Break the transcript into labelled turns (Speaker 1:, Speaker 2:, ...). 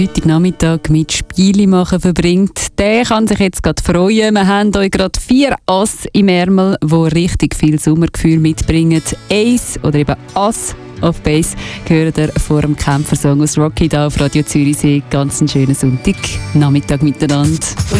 Speaker 1: heute Nachmittag mit Spiele machen verbringt, der kann sich jetzt gerade freuen. Wir haben euch gerade 4 Ass im Ärmel, die richtig viel Sommergefühl mitbringen. Ace oder eben Ass of Base gehört ihr vor dem Kämpfersong aus Rocky da auf Radio Zürichsee. Ganz einen schönen Sonntagnachmittag miteinander.